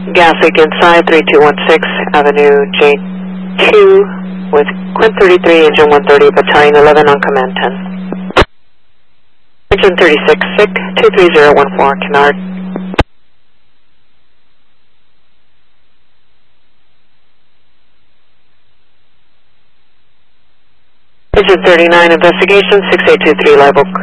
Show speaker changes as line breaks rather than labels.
Gas leak inside 3216 Avenue J2 with Quint 33, Engine 130, Battalion 11 on command 10. Engine 36, SIC 23014, Kennard. Engine 39, investigation 6823, live Oak